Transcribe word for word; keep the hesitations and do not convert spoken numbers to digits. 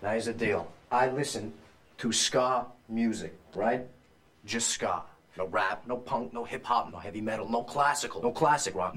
Now here's the deal. I listen to ska music, right? Just ska. No rap, no punk, no hip-hop, no heavy metal, no classical, no classic rock.